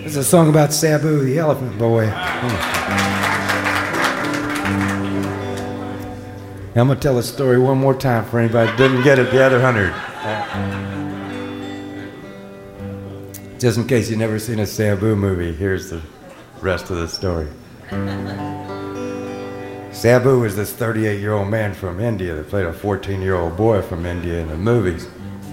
It's a song about Sabu, the elephant boy. I'm going to tell the story one more time for anybody that didn't get it the other 100. Just in case you've never seen a Sabu movie, here's the rest of the story. Sabu was this 38-year-old man from India that played a 14-year-old boy from India in the movies.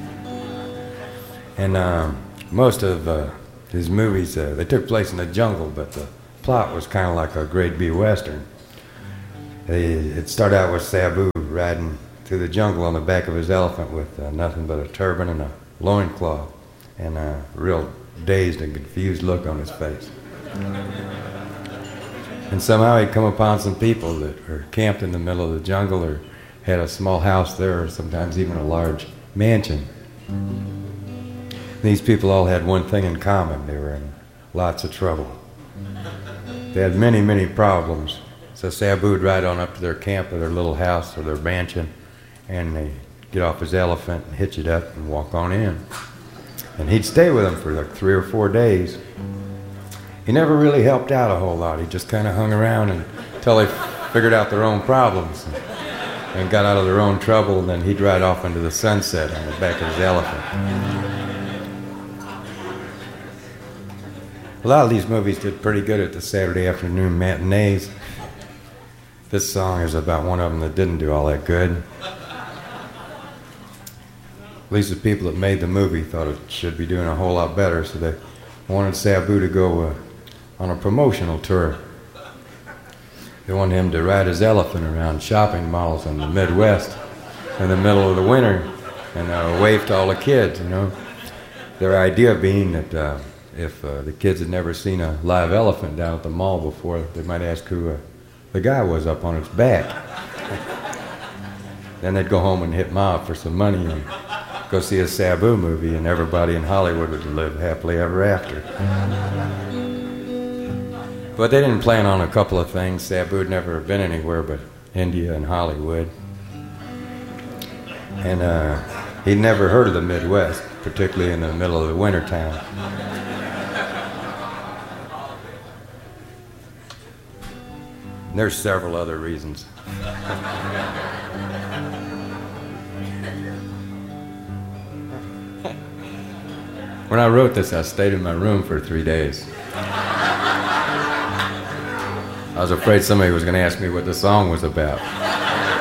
And most of his movies, they took place in the jungle, but the plot was kind of like a grade B Western. It started out with Sabu riding through the jungle on the back of his elephant with nothing but a turban and a loincloth and a real dazed and confused look on his face. And somehow he'd come upon some people that were camped in the middle of the jungle or had a small house there or sometimes even a large mansion. These people all had one thing in common. They were in lots of trouble. They had many, many problems. So Sabu would ride on up to their camp or their little house or their mansion, and they'd get off his elephant and hitch it up and walk on in. And he'd stay with them for like 3 or 4 days. He never really helped out a whole lot. He just kind of hung around until they figured out their own problems and got out of their own trouble, and then he'd ride off into the sunset on the back of his elephant. A lot of these movies did pretty good at the Saturday afternoon matinees. This song is about one of them that didn't do all that good. At least the people that made the movie thought it should be doing a whole lot better, so they wanted Sabu to go on a promotional tour. They wanted him to ride his elephant around shopping malls in the Midwest in the middle of the winter and wave to all the kids, you know. Their idea being that if the kids had never seen a live elephant down at the mall before, they might ask who the guy was up on its back. Then they'd go home and hit Ma for some money and go see a Sabu movie, and everybody in Hollywood would live happily ever after. But they didn't plan on a couple of things. Sabu had never been anywhere but India and Hollywood. And he'd never heard of the Midwest, particularly in the middle of the wintertime. There's several other reasons. When I wrote this, I stayed in my room for 3 days. I was afraid somebody was going to ask me what the song was about.